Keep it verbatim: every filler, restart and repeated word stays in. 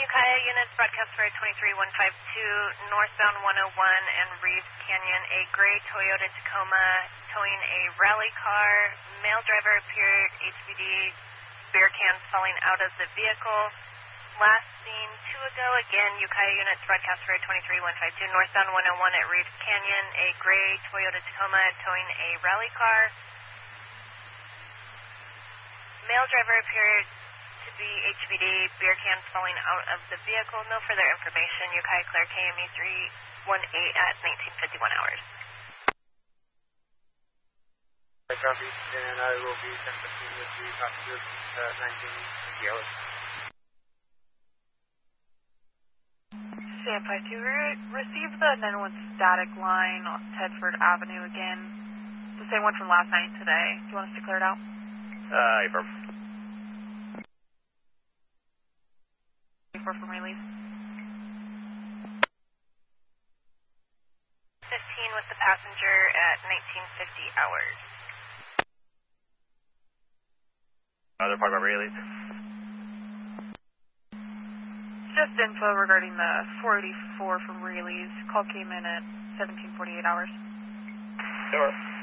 Ukiah units, broadcast for twenty-three one five two, northbound one oh one and Reeves Canyon, a gray Toyota Tacoma towing a rally car. Male driver appeared H V D, beer cans falling out of the vehicle. Last seen two ago, again, Ukiah units, broadcast for twenty-three one five two, northbound one oh one at Reeves Canyon, a gray Toyota Tacoma towing a rally car. Male driver appeared to be H V D, beer cans falling out of the vehicle. No further information. Ukiah Clear K M E three one eight at nineteen fifty-one hours. I copy, and I will be ten fifteen with the passengers at nineteen fifty hours. C F I two, re receive the nine one static line on Tedford Avenue again. The same one from last night today. Do you want us to clear it out? Uh, affirm. For from release. fifteen with the passenger at nineteen fifty hours. Other part about release. Just info regarding the four eighty-four from Rayleigh's. Call came in at seventeen forty-eight hours. Sure.